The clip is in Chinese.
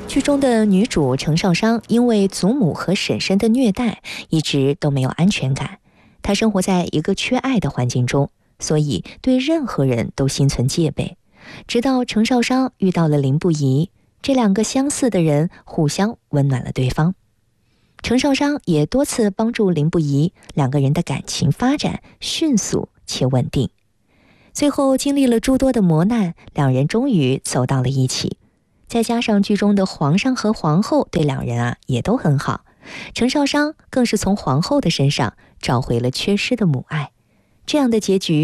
剧中的女主程少商因为祖母和婶婶的虐待，一直都没有安全感。她生活在一个缺爱的环境中，所以对任何人都心存戒备。直到程少商遇到了林不疑，这两个相似的人互相温暖了对方。程少商也多次帮助林不疑，两个人的感情发展迅速且稳定。最后经历了诸多的磨难，两人终于走到了一起。再加上剧中的皇上和皇后对两人也都很好，程少商更是从皇后的身上找回了缺失的母爱。这样的结局